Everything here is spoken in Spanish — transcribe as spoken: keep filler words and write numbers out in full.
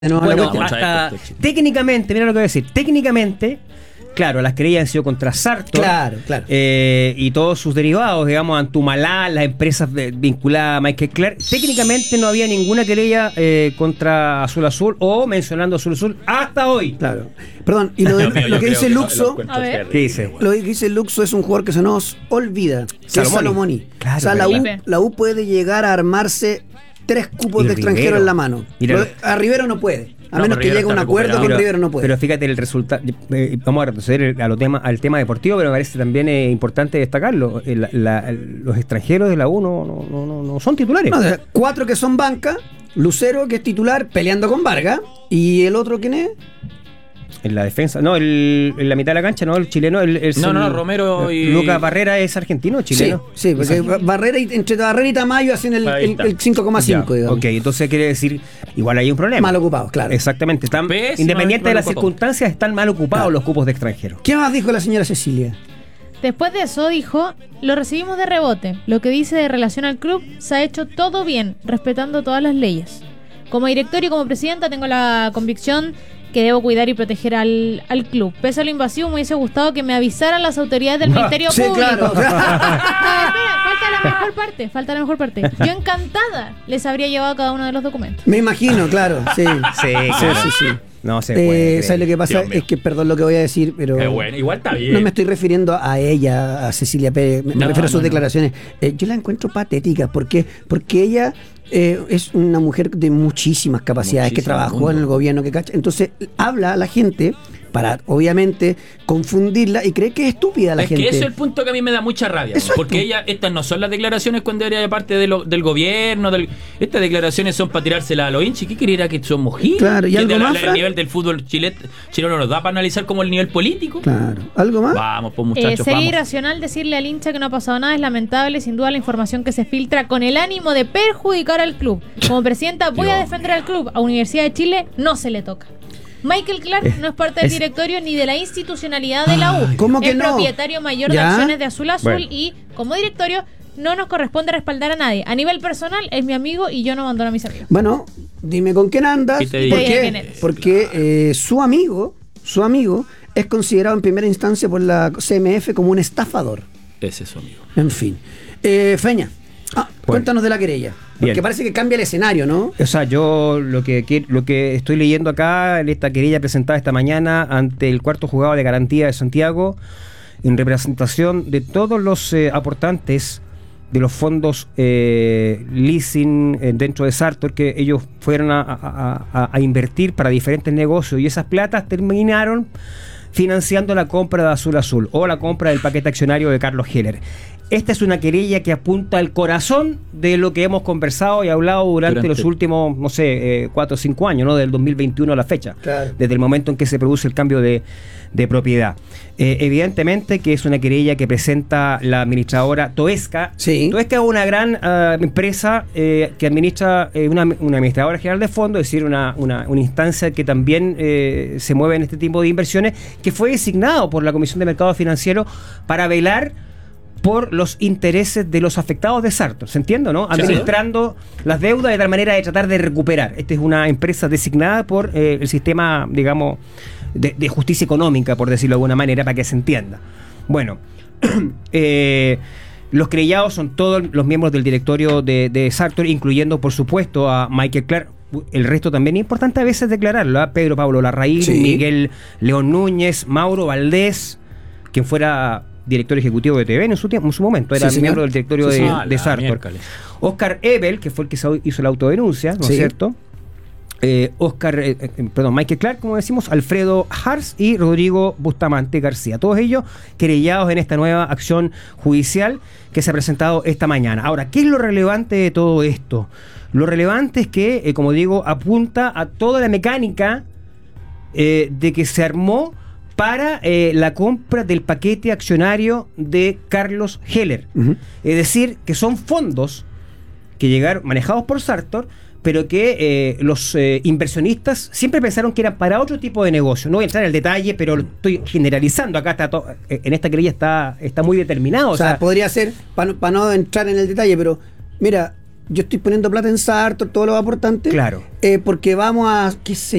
No, bueno, no, hasta técnicamente, mira lo que voy a decir, técnicamente, claro, las querellas han sido contra Sartor, claro, claro. Eh, y todos sus derivados, digamos, Antumalá, las empresas de, vinculadas a Michael Clark. Técnicamente no había ninguna querella eh, contra Azul Azul o mencionando Azul Azul hasta hoy. Claro. Perdón, y lo, de, mío, lo que dice que Luxo, no, a ver. ¿Qué dice? lo que dice Luxo es un jugador que se nos olvida, que Salomoni. es Salomoni. Claro, o sea, la U, Felipe. la U puede llegar a armarse tres cupos Y de Rivero. extranjeros en la mano. Y la- Lo- a Rivero no puede. A No, menos pero que Rivero llegue a un está acuerdo con recuperado. Rivero no puede. Pero fíjate el resultado. Eh, vamos a retroceder a lo tema, al tema deportivo, pero me parece también eh, importante destacarlo. Eh, la- la- los extranjeros de la U no, no, no, no- no son titulares. No, o sea, cuatro que son banca, Lucero que es titular peleando con Vargas, y el otro ¿quién es? En la defensa, no, el, en la mitad de la cancha, no, el chileno. El, el- No, no, el- Romero y- Lucas Barrera es argentino o chileno. Sí, sí, porque Barrera y, entre Barrera y Tamayo hacen el, Ahí el, está. el cinco coma cinco, Ya, digamos. ok, entonces quiere decir, igual hay un problema. Mal ocupados, claro. Exactamente, están, Pésimo, independiente de mal las ocupado. circunstancias, están mal ocupados Claro. los cupos de extranjeros. ¿Qué más dijo la señora Cecilia? Después de eso dijo, lo recibimos de rebote. Lo que dice de relación al club se ha hecho todo bien, respetando todas las leyes. Como directorio y como presidenta tengo la convicción que debo cuidar y proteger al, al club. Pese a lo invasivo, me hubiese gustado que me avisaran las autoridades del Ministerio Sí, Público. claro. No, espera, falta la mejor parte, falta la mejor parte. Yo encantada les habría llevado cada uno de los documentos. Me imagino, claro, sí. Sí, sí, claro. sí, sí. No se Eh, puede. ¿Sabes lo que pasa? Dios mío. Es que, perdón lo que voy a decir, pero Qué bueno, igual está bien. no me estoy refiriendo a ella, a Cecilia Pérez, me, me No, refiero a sus no, no. declaraciones. Eh, yo la encuentro patética, ¿por qué? Porque ella eh, es una mujer de muchísimas capacidades, que Muchísimo trabajó mundo. en el gobierno, que cacha. Entonces habla a la gente para, obviamente, confundirla y cree que es estúpida la es gente. que ese es el punto que a mí me da mucha rabia. Exacto. Porque ella, estas no son las declaraciones cuando era de parte de lo- del gobierno. Del, estas declaraciones son para tirárselas a los hinchas. ¿Qué creerá que somos giles? Claro, ¿y Que algo de la- más, la- Fran? El nivel del fútbol chile- chileno nos da para analizar como el nivel político. Claro. ¿Algo más? Vamos, pues Eh, muchachos, sería vamos. irracional decirle al hincha que no ha pasado nada, es lamentable, sin duda la información que se filtra con el ánimo de perjudicar al club. Como presidenta voy a Dios defender al club, a Universidad de Chile no se le toca. Michael Clark no es parte del es- directorio ni de la institucionalidad de la U. ¿Cómo que es no? propietario mayor de ¿Ya? acciones de Azul Azul Bueno. y como directorio no nos corresponde respaldar a nadie. A nivel personal es mi amigo y yo no abandono a mis amigos. Bueno, dime con quién andas. Y te ¿Por digo. qué? ¿Quién eres? Porque eh, su amigo, su amigo, es considerado en primera instancia por la C M F como un estafador. Ese es su amigo. En fin. Eh, Feña, ah, cuéntanos de la querella. Porque Bien. parece que cambia el escenario, ¿no? O sea, yo lo que quie- lo que estoy leyendo acá en esta querella presentada esta mañana ante el cuarto juzgado de garantía de Santiago, en representación de todos los eh, aportantes de los fondos eh, leasing eh, dentro de Sartor, que ellos fueron a, a- a- a invertir para diferentes negocios y esas platas terminaron financiando la compra de Azul Azul o la compra del paquete accionario de Carlos Heller. Esta es una querella que apunta al corazón de lo que hemos conversado y hablado durante, Durante- los últimos, no sé, eh, cuatro o cinco años, ¿no? Del dos mil veintiuno a la fecha, Claro. desde el momento en que se produce el cambio de, de propiedad. Eh, evidentemente que es una querella que presenta la administradora Toesca. Sí. Toesca es una gran ah, empresa eh, que administra eh, una, una administradora general de fondos, es decir, una, una, una instancia que también eh, se mueve en este tipo de inversiones, que fue designado por la Comisión de Mercado Financiero para velar por los intereses de los afectados de Sartor, ¿se entiende, no? Sí, Administrando las deudas de tal manera de tratar de recuperar. Esta es una empresa designada por eh, el sistema, digamos, de, de justicia económica, por decirlo de alguna manera, para que se entienda. Bueno, eh, los querellados son todos los miembros del directorio de, de Sartor, incluyendo, por supuesto, a Michael Clark. El resto también es importante a veces declararlo, ¿eh? Pedro Pablo Larraín, Sí. Miguel León Núñez, Mauro Valdés, quien fuera director ejecutivo de T V N en su, tiempo, en su momento, era Sí, señor. miembro del directorio Sí, de, señor. de Ah, la Sartor. miércoles. Oscar Ebel, que fue el que se hizo la autodenuncia, ¿no Sí. es cierto? Eh, Oscar, eh, eh, perdón, Michael Clark, como decimos, Alfredo Hars y Rodrigo Bustamante García. Todos ellos querellados en esta nueva acción judicial que se ha presentado esta mañana. Ahora, ¿qué es lo relevante de todo esto? Lo relevante es que, eh, como digo, apunta a toda la mecánica eh, de que se armó para eh, la compra del paquete accionario de Carlos Heller. Ujú. Es decir, que son fondos que llegaron manejados por Sartor, pero que eh, los eh, inversionistas siempre pensaron que eran para otro tipo de negocio. No voy a entrar en el detalle, pero lo estoy generalizando. Acá está to- eh, en esta querella está, está muy determinado. O sea, podría ser, para no, pa no entrar en el detalle, pero mira, yo estoy poniendo plata en Sartor, todos los aportantes, Claro. eh, porque vamos a, qué sé